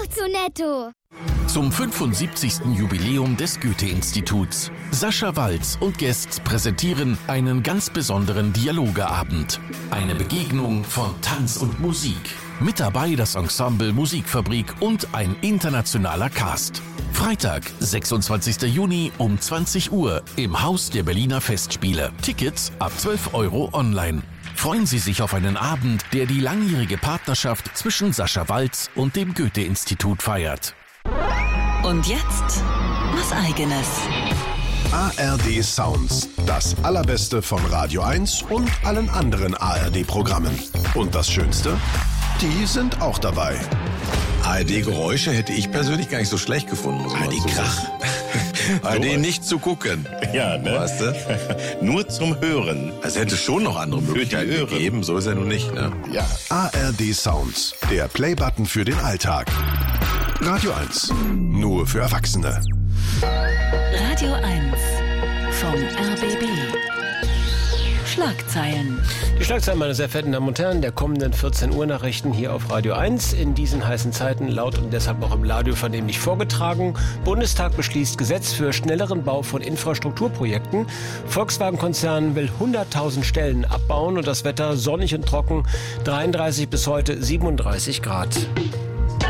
auch zu netto. Zum 75. Jubiläum des Goethe-Instituts. Sascha Waltz und Guests präsentieren einen ganz besonderen Dialogeabend. Eine Begegnung von Tanz und Musik. Mit dabei das Ensemble Musikfabrik und ein internationaler Cast. Freitag, 26. Juni um 20 Uhr im Haus der Berliner Festspiele. Tickets ab 12 € online. Freuen Sie sich auf einen Abend, der die langjährige Partnerschaft zwischen Sascha Waltz und dem Goethe-Institut feiert. Und jetzt was Eigenes. ARD Sounds, das Allerbeste von Radio 1 und allen anderen ARD-Programmen. Und das Schönste? Die sind auch dabei. ARD-Geräusche hätte ich persönlich gar nicht so schlecht gefunden. ARD-Krach. ARD nicht zu gucken. Ja, ne? Weißt du? Nur zum Hören. Es hätte schon noch andere Möglichkeiten gegeben, so ist er nun nicht, ne? Ja. ARD Sounds, der Playbutton für den Alltag. Radio 1, nur für Erwachsene. Radio 1 vom RBB. Schlagzeilen. Die Schlagzeilen, meine sehr verehrten Damen und Herren, der kommenden 14 Uhr Nachrichten hier auf Radio 1. In diesen heißen Zeiten laut und deshalb auch im Radio vernehmlich vorgetragen. Bundestag beschließt Gesetz für schnelleren Bau von Infrastrukturprojekten. Volkswagen-Konzern will 100.000 Stellen abbauen und das Wetter sonnig und trocken. 33 bis heute 37 Grad.